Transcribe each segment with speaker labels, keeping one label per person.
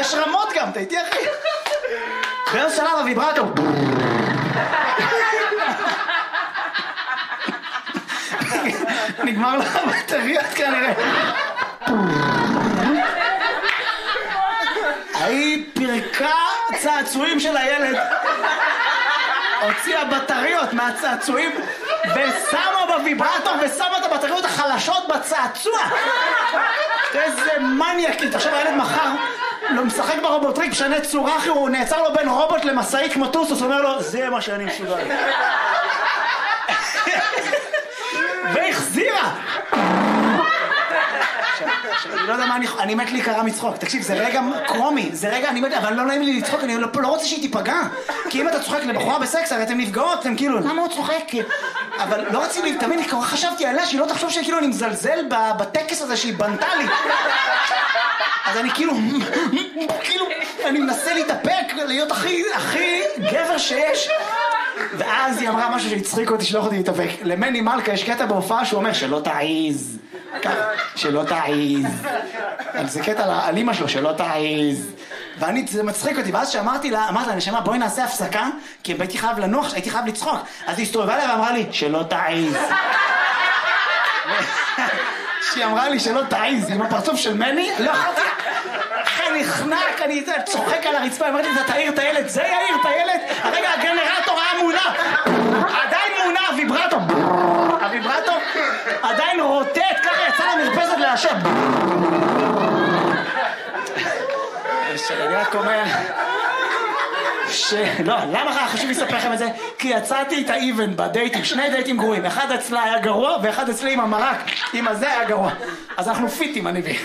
Speaker 1: יש רמות גם, אתה איתי אחי? באיזה שלב הוויברטור. נגמר לך בטריות כנראה. היא פרקה צעצועים של הילד, הוציאה בטריות מהצעצועים ושמה בוויברטור ושמה את הבטריות החלשות בצעצוע. איזה מניאקית. עכשיו הילד מחר לא משחק ברובוטריק, משנה צורה אחרת, הוא נעצר לו בין רובוט למסעי כמו טוסוס, אומר לו זה מה שאני מסוגל. והחזירה. אני לא יודע מה אני מת להיקרא מצחוק. תקשיב, זה רגע קרומי, זה רגע, אני מת, אבל לא נעים לי לצחוק, אני לא רוצה שהיא תיפגע. כי אם אתה צוחק לבחורה בסקס, הרי אתם נפגעות, אתם כאילו, למה הוא צוחק? אבל לא רציתי, תמיד חשבתי עליה שהיא לא תחשוב שכאילו אני מזלזל בטקס הזה שהיא בנתה לי. אז אני כאילו, אני מנסה להתאפק, להיות הכי גבר שיש. ואז היא אמרה משהו שהצחיק אותי, שלא יכולתי להתאפק. למני מלכה יש קטע בהופעה שהוא אומר שלא תעיז. שלא תעיז. זה קטע על אמא שלו, שלא תעיז. ואני, זה מצחיק אותי, ואז שאמרתי לה, נשמה, בואי נעשה הפסקה, כי הייתי חייב לנוח, הייתי חייב לצחוק. אז היא הסתובבה לה ואמרה לי, שלא תעיז. שהיא אמרה לי שלא תעיז, עם הפרצוף של מני, לא יכולתי. אחרי נחנק, אני צוחק על הרצפה, אמרתי, אתה תעיר את הילד, זה יעיר את הילד. הרגע הגנרטור היה מונע, עדיין מונע, הוויברטור עדיין רוטט, ככה יצא למרפסת להשב. אני רק אומר לא, למה חשוב לספר לכם את זה? כי יצאתי את האיבן בדייטים, שני דייטים גרועים, אחד אצלה היה גרוע ואחד אצלי עם המרק, עם הזה היה גרוע. אז אנחנו פיטים, אני בי.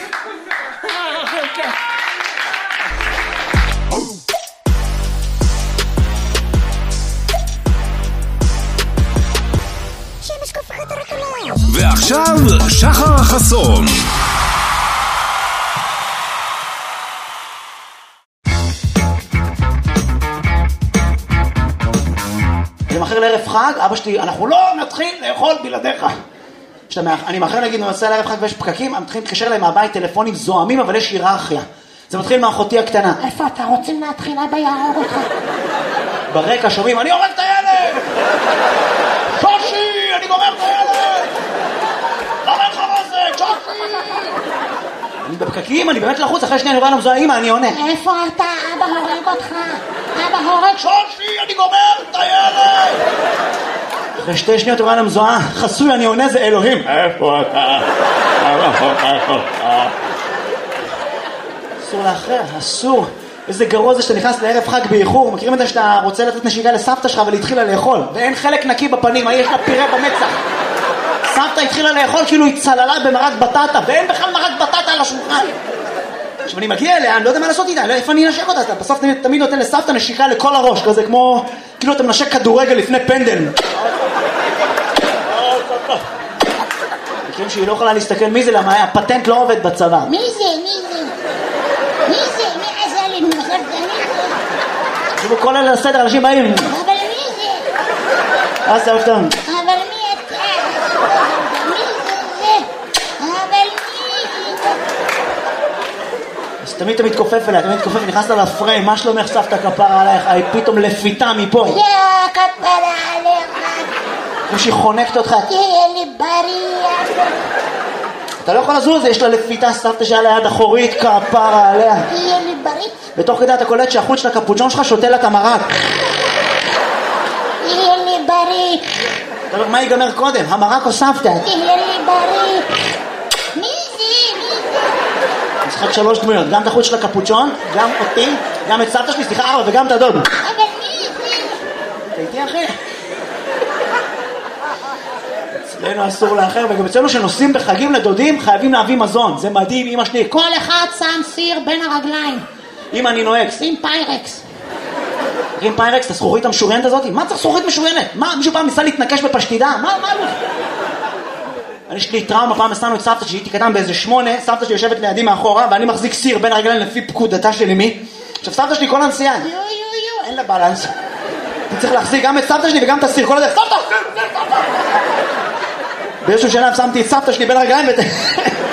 Speaker 2: ועכשיו שחר חסון.
Speaker 1: אני מאחר לערב חג, אבא שלי, אנחנו לא נתחיל לאכול בלעדיך. אני מאחר להגיד, אני נוסע לערב חג ויש פקקים, אני מתחיל להתקשר להם מהבית טלפונים זוהמים, אבל יש היררכיה. זה מתחיל מאחותי הקטנה.
Speaker 3: איפה אתה רוצים להתחיל? אבא יהרוג אותך.
Speaker 1: ברקע שומעים, אני הורג את הילד! שושי, אני גומר את הילד! למה אין לך רזק? שושי! אני בפקקים, אני באמת לחוץ, אחרי שנייה אני רואה לנו, זו האמא, אני עונה.
Speaker 3: איפה אתה? אבא הורג אותך. אבא הורג.
Speaker 1: שושי, אני גומר את הילד! אחרי 2 שניות אני רואה לנו, זו חסוי, אני עונה, זה אלוהים. איפה אתה? אסור לאחר, אסור. איזה גרוע זה שאתה נכנס לערב חג באיחור. מכירים את זה שאתה רוצה לתת נשיקה לסבתא שלך ולהתחילה לאכול ואין חלק נקי בפנים, יש לה פירה במצח. סבתא התחילה לאכול כאילו היא צללה במרק בטטה ואין בכלל מרק בטטה על השולחן. עכשיו אני מגיע אליה, אני לא יודע מה לעשות איתה, איפה אני אנשק אותה? אתה בסוף תמיד נותן לסבתא נשיקה לכל הראש, כזה כמו כאילו אתה מנשק כדורגל לפני פנדל. מכירים שהיא לא יכולה להסתכל מי זה, למה הפטנט לא עובד בצבא.
Speaker 3: מי זה? מי עשה לי?
Speaker 1: שוב כל אלה לסדר, אנשים באים.
Speaker 3: אבל מי זה?
Speaker 1: אז זה אותם.
Speaker 3: אבל מי אתה? מי זה? אבל מי?
Speaker 1: אז תמיד מתכופף אליה, תמיד מתכופף, נכנסת לה לפריים, מה שלומך סבתא כפרה עלייך? היא פתאום לפיתה מפה.
Speaker 3: יא כפרה עליך.
Speaker 1: כמו שהיא חונקת אותך.
Speaker 3: תהיה לי בריא.
Speaker 1: אתה לא יכול לזוז, יש לה לפיתה סבתא שהיה ליד אחורית, כפרה עליה.
Speaker 3: תהיה לי בריא.
Speaker 1: בתוך כדי אתה קולט שהחוץ של הקפוצ'ון שלך שותה לה את המרק.
Speaker 3: תהיה לי בריא.
Speaker 1: אתה אומר, מה ייגמר קודם? המרק או סבתא?
Speaker 3: תהיה לי בריא. מי זה?
Speaker 1: משחק 3 דמויות, גם את החוץ של הקפוצ'ון, גם אותי, גם את סבתא שלי, סליחה 4 וגם את הדוד.
Speaker 3: אבל מי זה?
Speaker 1: אתה איתי אחי? אצלנו אסור לאחר, וגם אצלנו שנוסעים בחגים לדודים חייבים להביא מזון, זה מדהים. אמא שלי
Speaker 3: כל אחד שם סיר בין הרגליים.
Speaker 1: אמא אני נוהג
Speaker 3: שים פיירקס.
Speaker 1: עם פיירקס, את הזכוכית המשוריינת הזאת? מה צריך זכוכית משוריינת? מה, מישהו פעם ניסה להתנקש בפשטידה? מה? יש לי טראומה, פעם נסענו את סבתא שהייתי קטן באיזה 8, סבתא שלי יושבת לידי מאחורה ואני מחזיק סיר בין הרגליים לפי פקודתה של אמי. עכשיו סבתא שלי כל הנסיעה אין לה בלנס, אני צריך להחזיק גם את סבתא שלי וגם את הסיר כל הדרך. סבתא! באיזשהו שלב שמתי את סבתא שלי בין הרגליים